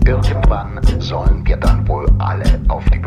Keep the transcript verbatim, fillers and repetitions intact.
Irgendwann sollen wir dann wohl alle auf die